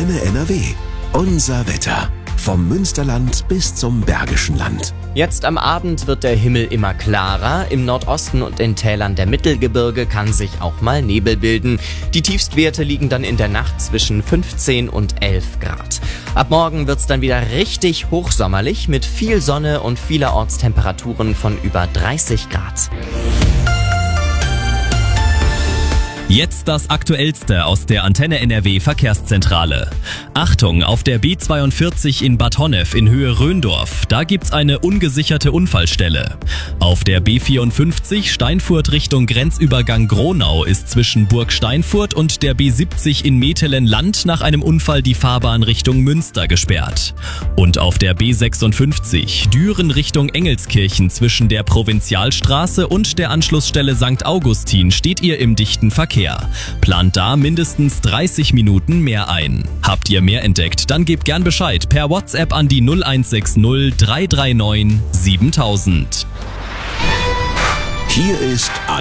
Antenne NRW. Unser Wetter. Vom Münsterland bis zum Bergischen Land. Jetzt am Abend wird der Himmel immer klarer. Im Nordosten und in Tälern der Mittelgebirge kann sich auch mal Nebel bilden. Die Tiefstwerte liegen dann in der Nacht zwischen 15 und 11 Grad. Ab morgen wird's dann wieder richtig hochsommerlich mit viel Sonne und vielerorts Temperaturen von über 30 Grad. Jetzt das Aktuellste aus der Antenne NRW Verkehrszentrale. Achtung, auf der B42 in Bad Honnef in Höhe Röndorf, da gibt's eine ungesicherte Unfallstelle. Auf der B54 Steinfurt Richtung Grenzübergang Gronau ist zwischen Burg Steinfurt und der B70 in Metelen-Land nach einem Unfall die Fahrbahn Richtung Münster gesperrt. Und auf der B56 Düren Richtung Engelskirchen zwischen der Provinzialstraße und der Anschlussstelle St. Augustin steht ihr im dichten Verkehr. Plant da mindestens 30 Minuten mehr ein. Habt ihr mehr entdeckt, dann gebt gern Bescheid per WhatsApp an die 0160 339 7000. Hier ist